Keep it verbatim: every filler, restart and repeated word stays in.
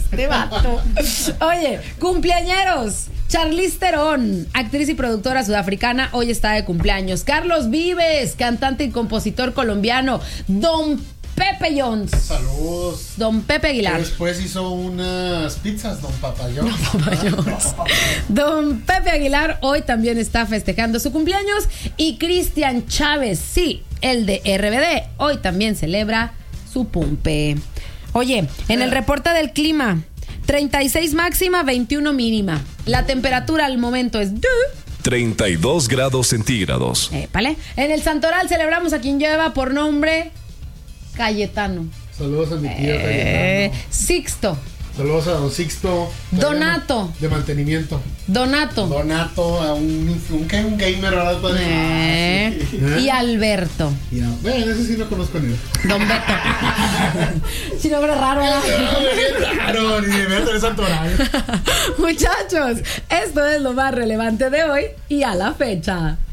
Este vato. Oye, cumpleañeros. Charlize Theron, actriz y productora sudafricana, hoy está de cumpleaños. Carlos Vives, cantante y compositor colombiano. Don Pepe Jones. Saludos. Don Pepe Aguilar. Después hizo unas pizzas, Don Papa Jones. Don Papa Jones. Don Pepe Aguilar hoy también está festejando su cumpleaños. Y Cristian Chávez, sí, el de R B D, hoy también celebra su pumpe. Oye, en el reporte del clima, treinta y seis máxima, veintiuno mínima. La temperatura al momento es de treinta y dos grados centígrados. Épale. En el Santoral celebramos a quien lleva por nombre Cayetano. Saludos a mi tío eh, Cayetano. Sixto. Saludos a don Sixto. Donato. De mantenimiento. Donato. Donato, a un, un, un gamer, ¿verdad? Eh, ah, sí. Y Alberto. Ya. Bueno, ese sí lo conozco ni él. Don Beto. Sí, nombre raro, ¿verdad? Claro, ni de Beto es Santoral. Muchachos, esto es lo más relevante de hoy y a la fecha.